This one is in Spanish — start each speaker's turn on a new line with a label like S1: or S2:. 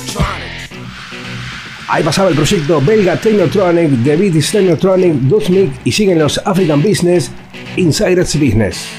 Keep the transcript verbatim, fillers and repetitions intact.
S1: Ahí pasaba el proyecto belga Technotronic, The Beat is Technotronic, Duzmik y siguen los African Business, Insiders Business.